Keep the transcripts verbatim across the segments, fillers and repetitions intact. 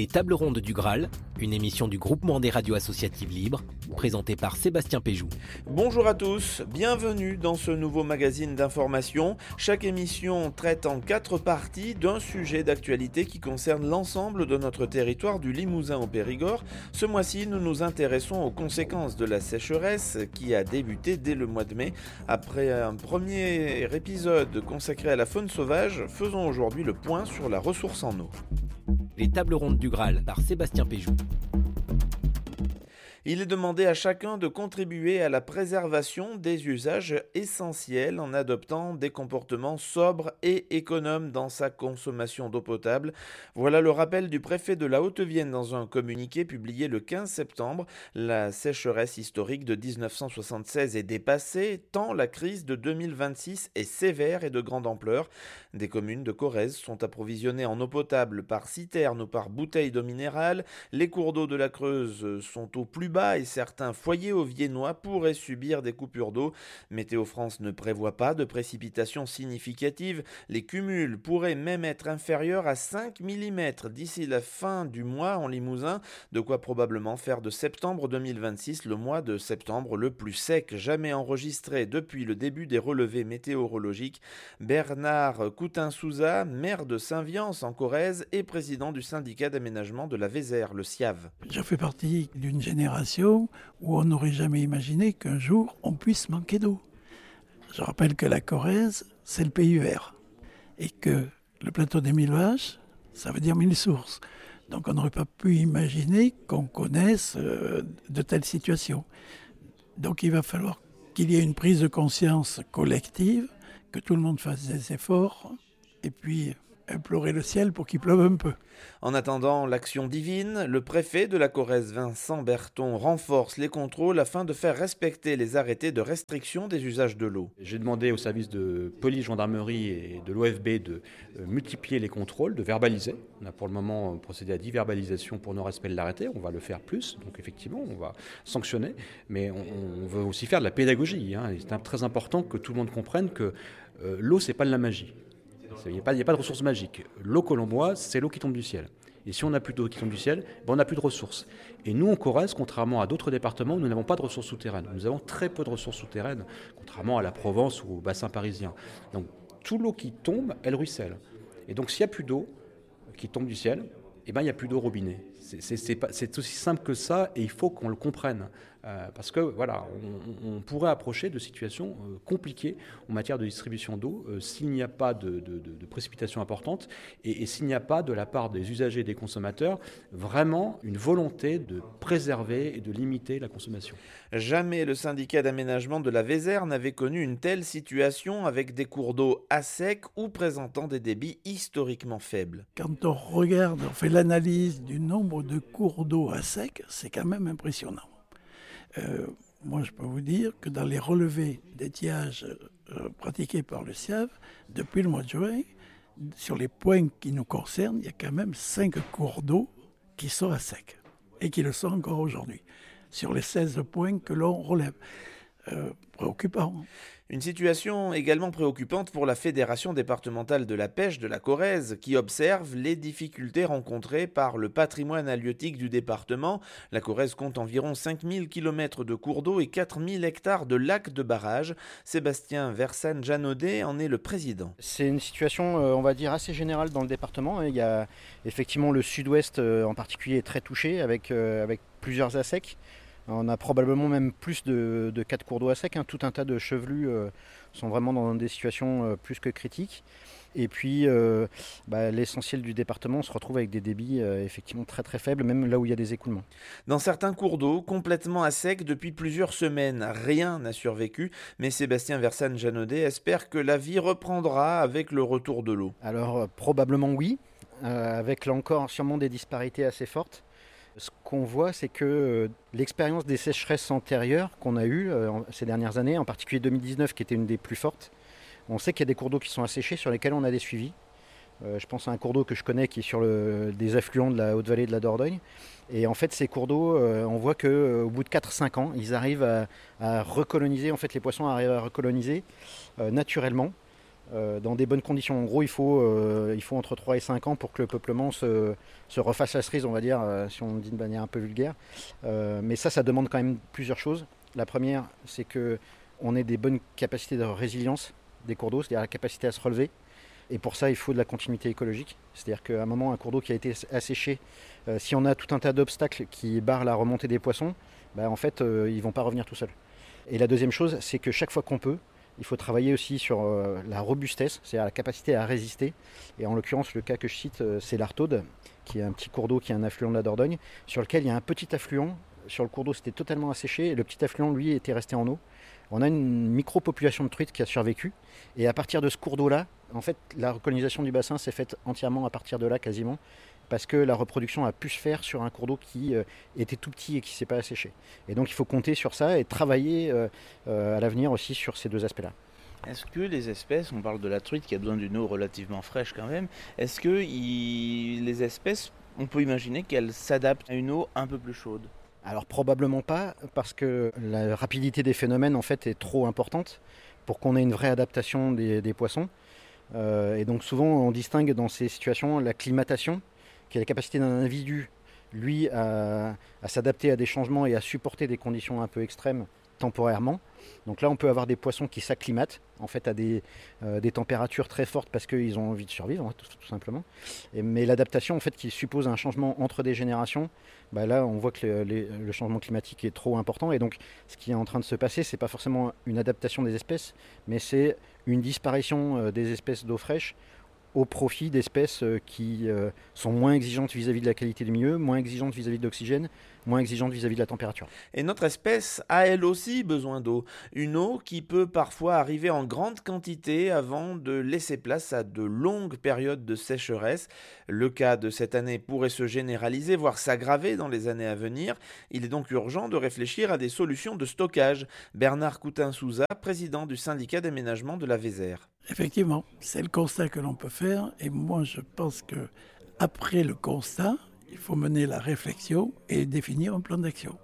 Les Tables Rondes du Graal, une émission du Groupement des radios associatives libres, présentée par Sébastien Péjou. Bonjour à tous, bienvenue dans ce nouveau magazine d'information. Chaque émission traite en quatre parties d'un sujet d'actualité qui concerne l'ensemble de notre territoire du Limousin au Périgord. Ce mois-ci, nous nous intéressons aux conséquences de la sécheresse qui a débuté dès le mois de mai. Après un premier épisode consacré à la faune sauvage, faisons aujourd'hui le point sur la ressource en eau. Les Tables Rondes du Graal par Sébastien Péjou. Il est demandé à chacun de contribuer à la préservation des usages essentiels en adoptant des comportements sobres et économes dans sa consommation d'eau potable. Voilà le rappel du préfet de la Haute-Vienne dans un communiqué publié le quinze septembre. La sécheresse historique de dix-neuf cent soixante-seize est dépassée, tant la crise de deux mille vingt-six est sévère et de grande ampleur. Des communes de Corrèze sont approvisionnées en eau potable par citerne ou par bouteilles d'eau minérale. Les cours d'eau de la Creuse sont au plus bas et certains foyers auviennois pourraient subir des coupures d'eau. Météo France ne prévoit pas de précipitations significatives. Les cumuls pourraient même être inférieurs à cinq millimètres d'ici la fin du mois en Limousin, de quoi probablement faire de septembre deux mille vingt-six le mois de septembre le plus sec jamais enregistré depuis le début des relevés météorologiques. Bernard Coutin-Souza, maire de Saint-Viance en Corrèze et président du syndicat d'aménagement de la Vézère, le S I A V. Je fais partie d'une génération où on n'aurait jamais imaginé qu'un jour on puisse manquer d'eau. Je rappelle que la Corrèze, c'est le pays vert et que le plateau des Mille Vaches, ça veut dire mille sources. Donc on n'aurait pas pu imaginer qu'on connaisse euh, de telles situations. Donc il va falloir qu'il y ait une prise de conscience collective, que tout le monde fasse des efforts et puis implorer le ciel pour qu'il pleuve un peu. En attendant l'action divine, le préfet de la Corrèze, Vincent Berton, renforce les contrôles afin de faire respecter les arrêtés de restriction des usages de l'eau. J'ai demandé au service de police, gendarmerie et de l'O F B de multiplier les contrôles, de verbaliser. On a pour le moment procédé à dix verbalisations pour non-respect de l'arrêté. On va le faire plus, donc effectivement, on va sanctionner. Mais on, on veut aussi faire de la pédagogie. Hein. C'est très important que tout le monde comprenne que euh, l'eau, c'est pas de la magie. Il n'y a, a pas de ressources magiques. L'eau que l'on boit, c'est l'eau qui tombe du ciel. Et si on n'a plus d'eau qui tombe du ciel, ben on n'a plus de ressources. Et nous, en Corrèze, contrairement à d'autres départements, nous n'avons pas de ressources souterraines. Nous avons très peu de ressources souterraines, contrairement à la Provence ou au bassin parisien. Donc, toute l'eau qui tombe, elle ruisselle. Et donc, s'il n'y a plus d'eau qui tombe du ciel, eh ben, il n'y a plus d'eau au robinet. C'est, c'est, c'est, pas, c'est aussi simple que ça et il faut qu'on le comprenne. Euh, parce que voilà, on, on pourrait approcher de situations euh, compliquées en matière de distribution d'eau euh, s'il n'y a pas de, de, de, de précipitations importantes et, et s'il n'y a pas de la part des usagers et des consommateurs vraiment une volonté de préserver et de limiter la consommation. Jamais le syndicat d'aménagement de la Vézère n'avait connu une telle situation avec des cours d'eau à sec ou présentant des débits historiquement faibles. Quand on regarde, on fait l'analyse du nombre de cours d'eau à sec, c'est quand même impressionnant. Euh, moi, je peux vous dire que dans les relevés d'étiage euh, pratiqués par le S I A V, depuis le mois de juin, sur les points qui nous concernent, il y a quand même cinq cours d'eau qui sont à sec et qui le sont encore aujourd'hui, sur les seize points que l'on relève. Euh, préoccupant. Une situation également préoccupante pour la Fédération départementale de la pêche de la Corrèze qui observe les difficultés rencontrées par le patrimoine halieutique du département. La Corrèze compte environ cinq mille kilomètres de cours d'eau et quatre mille hectares de lacs de barrages. Sébastien Versane-Janaudet en est le président. C'est une situation, on va dire, assez générale dans le département. Il y a effectivement le sud-ouest en particulier est très touché avec, avec plusieurs assecs. On a probablement même plus de, de cas de cours d'eau à sec. Hein. Tout un tas de chevelus euh, sont vraiment dans des situations euh, plus que critiques. Et puis, euh, bah, l'essentiel du département, on se retrouve avec des débits euh, effectivement très très faibles, même là où il y a des écoulements. Dans certains cours d'eau, complètement à sec depuis plusieurs semaines, rien n'a survécu. Mais Sébastien Versane-Janaudet espère que la vie reprendra avec le retour de l'eau. Alors, euh, probablement oui, euh, avec là encore sûrement des disparités assez fortes. Ce qu'on voit, c'est que euh, l'expérience des sécheresses antérieures qu'on a eues euh, ces dernières années, en particulier deux mille dix-neuf qui était une des plus fortes, on sait qu'il y a des cours d'eau qui sont asséchés sur lesquels on a des suivis. Euh, je pense à un cours d'eau que je connais qui est sur le, des affluents de la Haute-Vallée de la Dordogne. Et en fait, ces cours d'eau, euh, on voit qu'au euh, bout de quatre à cinq ans, ils arrivent à, à recoloniser, en fait les poissons arrivent à recoloniser euh, naturellement. euh, dans des bonnes conditions. En gros, il faut, euh, il faut entre trois et cinq ans pour que le peuplement se, se refasse la cerise, on va dire, euh, si on dit de manière un peu vulgaire. Euh, mais ça, ça demande quand même plusieurs choses. La première, c'est qu'on ait des bonnes capacités de résilience des cours d'eau, c'est-à-dire la capacité à se relever. Et pour ça, il faut de la continuité écologique. C'est-à-dire qu'à un moment, un cours d'eau qui a été asséché, euh, si on a tout un tas d'obstacles qui barrent la remontée des poissons, bah, en fait, euh, ils ne vont pas revenir tout seuls. Et la deuxième chose, c'est que chaque fois qu'on peut, il faut travailler aussi sur euh, la robustesse, c'est-à-dire la capacité à résister. Et en l'occurrence, le cas que je cite, euh, c'est l'Artaude, qui est un petit cours d'eau qui est un affluent de la Dordogne, sur lequel il y a un petit affluent. Sur le cours d'eau, c'était totalement asséché, et le petit affluent, lui, était resté en eau. On a une micro-population de truites qui a survécu. Et à partir de ce cours d'eau-là, en fait, la recolonisation du bassin s'est faite entièrement à partir de là, quasiment, parce que la reproduction a pu se faire sur un cours d'eau qui euh, était tout petit et qui ne s'est pas asséché. Et donc, il faut compter sur ça et travailler euh, euh, à l'avenir aussi sur ces deux aspects-là. Est-ce que les espèces, on parle de la truite qui a besoin d'une eau relativement fraîche quand même, est-ce que il, les espèces, on peut imaginer qu'elles s'adaptent à une eau un peu plus chaude ? Alors probablement pas, parce que la rapidité des phénomènes en fait est trop importante pour qu'on ait une vraie adaptation des, des poissons. Euh, et donc souvent on distingue dans ces situations la climatation, qui est la capacité d'un individu, lui, à, à s'adapter à des changements et à supporter des conditions un peu extrêmes temporairement. Donc là on peut avoir des poissons qui s'acclimatent en fait à des, euh, des températures très fortes parce qu'ils ont envie de survivre, hein, tout, tout simplement. Et, mais l'adaptation en fait qui suppose un changement entre des générations, bah là on voit que le, les, le changement climatique est trop important, et donc ce qui est en train de se passer, c'est pas forcément une adaptation des espèces, mais c'est une disparition euh, des espèces d'eau fraîche au profit d'espèces qui euh, sont moins exigeantes vis-à-vis de la qualité du milieu, moins exigeantes vis-à-vis de l'oxygène, moins exigeantes vis-à-vis de la température. Et notre espèce a elle aussi besoin d'eau. Une eau qui peut parfois arriver en grande quantité avant de laisser place à de longues périodes de sécheresse. Le cas de cette année pourrait se généraliser, voire s'aggraver dans les années à venir. Il est donc urgent de réfléchir à des solutions de stockage. Bernard Coutin-Souza, président du syndicat d'aménagement de la Vézère. Effectivement, c'est le constat que l'on peut faire, et moi je pense que après le constat, il faut mener la réflexion et définir un plan d'action.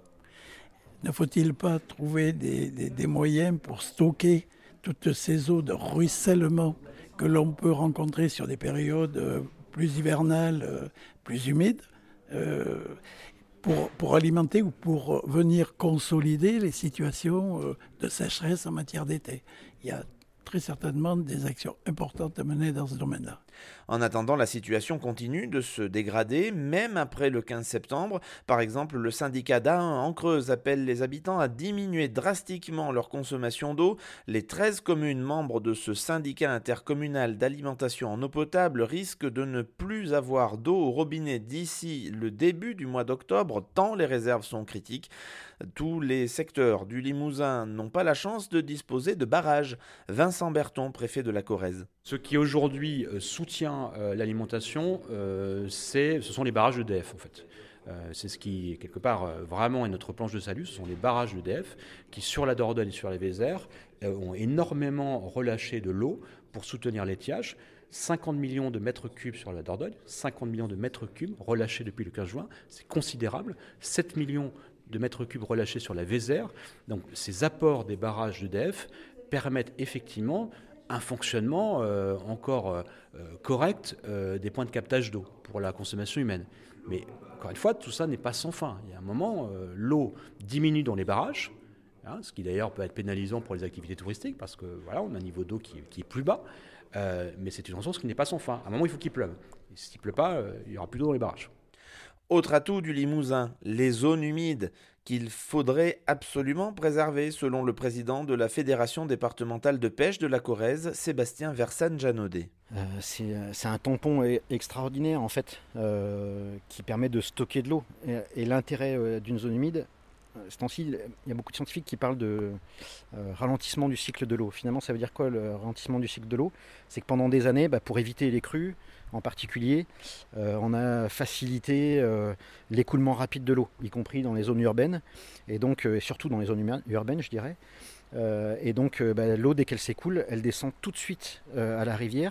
Ne faut-il pas trouver des, des, des moyens pour stocker toutes ces eaux de ruissellement que l'on peut rencontrer sur des périodes plus hivernales, plus humides, euh, pour, pour alimenter ou pour venir consolider les situations de sécheresse en matière d'été. Il y a très certainement des actions importantes à mener dans ce domaine-là. En attendant, la situation continue de se dégrader, même après le quinze septembre. Par exemple, le syndicat d'Ahun en Creuse appelle les habitants à diminuer drastiquement leur consommation d'eau. Les treize communes membres de ce syndicat intercommunal d'alimentation en eau potable risquent de ne plus avoir d'eau au robinet d'ici le début du mois d'octobre, tant les réserves sont critiques. Tous les secteurs du Limousin n'ont pas la chance de disposer de barrages. Vincent Berton, préfet de la Corrèze. Ce qui aujourd'hui euh, soutient euh, l'alimentation, euh, c'est, ce sont les barrages d'E D F en fait. Euh, c'est ce qui, quelque part, euh, vraiment est notre planche de salut. Ce sont les barrages d'E D F qui, sur la Dordogne et sur les Vézères, euh, ont énormément relâché de l'eau pour soutenir l'étiage. cinquante millions de mètres cubes sur la Dordogne, cinquante millions de mètres cubes relâchés depuis le quinze juin, c'est considérable. sept millions de mètres cubes relâchés sur la Vézère. Donc ces apports des barrages d'E D F permettent effectivement un fonctionnement euh, encore euh, correct euh, des points de captage d'eau pour la consommation humaine. Mais encore une fois, tout ça n'est pas sans fin. Il y a un moment, euh, l'eau diminue dans les barrages, hein, ce qui d'ailleurs peut être pénalisant pour les activités touristiques parce que voilà, on a un niveau d'eau qui, qui est plus bas, euh, mais c'est une ressource qui n'est pas sans fin. À un moment, il faut qu'il pleuve. Et s'il ne pleut pas, euh, il y aura plus d'eau dans les barrages. Autre atout du Limousin, les zones humides qu'il faudrait absolument préserver, selon le président de la Fédération départementale de pêche de la Corrèze, Sébastien Versane-Janaudet. Euh, c'est, c'est un tampon extraordinaire en fait, euh, qui permet de stocker de l'eau. Et, et l'intérêt euh, d'une zone humide, ce temps-ci, il y a beaucoup de scientifiques qui parlent de euh, ralentissement du cycle de l'eau. Finalement, ça veut dire quoi le ralentissement du cycle de l'eau ? C'est que pendant des années, bah, pour éviter les crues, en particulier, euh, on a facilité euh, l'écoulement rapide de l'eau, y compris dans les zones urbaines, et donc euh, surtout dans les zones urbaines, je dirais. Euh, et donc, euh, bah, l'eau, dès qu'elle s'écoule, elle descend tout de suite euh, à la rivière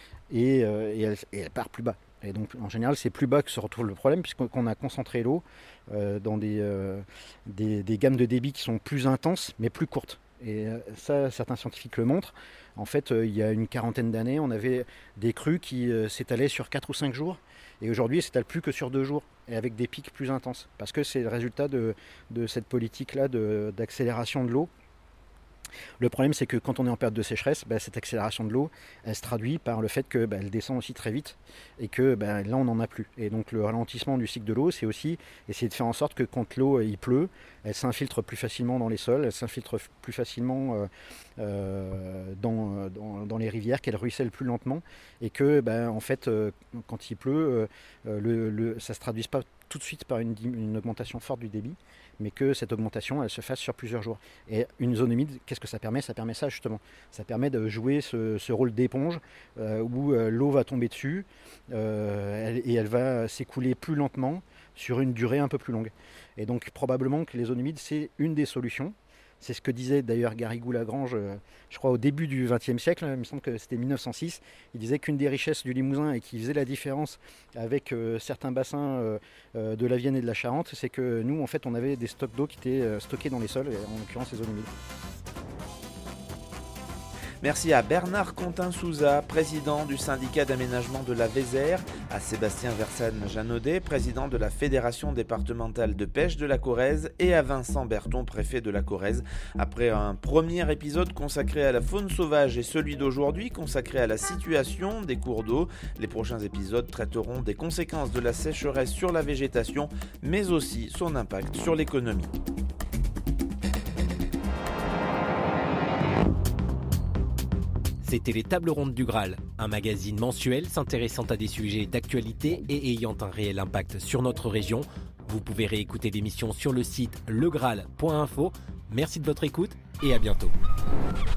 et, euh, et, elle, et elle part plus bas. Et donc, en général, c'est plus bas que se retrouve le problème, puisqu'on a concentré l'eau euh, dans des, euh, des, des gammes de débit qui sont plus intenses, mais plus courtes. Et ça, certains scientifiques le montrent. En fait, euh, il y a une quarantaine d'années, on avait des crues qui euh, s'étalaient sur quatre ou cinq jours. Et aujourd'hui, elles ne s'étalent plus que sur deux jours, et avec des pics plus intenses. Parce que c'est le résultat de, de cette politique-là de, d'accélération de l'eau. Le problème, c'est que quand on est en période de sécheresse, bah, cette accélération de l'eau, elle se traduit par le fait qu'elle bah, descend aussi très vite et que bah, là, on n'en a plus. Et donc, le ralentissement du cycle de l'eau, c'est aussi essayer de faire en sorte que quand l'eau il pleut, elle s'infiltre plus facilement dans les sols, elle s'infiltre plus facilement euh, euh, dans, dans, dans les rivières, qu'elle ruisselle plus lentement et que, bah, en fait, euh, quand il pleut, euh, le, le, ça ne se traduise pas tout de suite par une, une augmentation forte du débit, mais que cette augmentation, elle se fasse sur plusieurs jours. Et une zone humide, qu'est-ce que ça permet ? Ça permet ça, justement. Ça permet de jouer ce, ce rôle d'éponge euh, où euh, l'eau va tomber dessus euh, elle, et elle va s'écouler plus lentement sur une durée un peu plus longue. Et donc, probablement que les zones humides, c'est une des solutions. C'est ce que disait d'ailleurs Garrigou-Lagrange, euh, je crois au début du vingtième siècle, il me semble que c'était mille neuf cent six. Il disait qu'une des richesses du Limousin et qui faisait la différence avec euh, certains bassins euh, euh, de la Vienne et de la Charente, c'est que nous, en fait, on avait des stocks d'eau qui étaient euh, stockés dans les sols, en l'occurrence les zones humides. Merci à Bernard Contin-Souza, président du syndicat d'aménagement de la Vézère, à Sébastien Versanne-Janaudet, président de la Fédération départementale de pêche de la Corrèze, et à Vincent Berton, préfet de la Corrèze. Après un premier épisode consacré à la faune sauvage et celui d'aujourd'hui consacré à la situation des cours d'eau, les prochains épisodes traiteront des conséquences de la sécheresse sur la végétation, mais aussi son impact sur l'économie. C'était les Tables Rondes du Graal, un magazine mensuel s'intéressant à des sujets d'actualité et ayant un réel impact sur notre région. Vous pouvez réécouter l'émission sur le site le graal point info. Merci de votre écoute et à bientôt.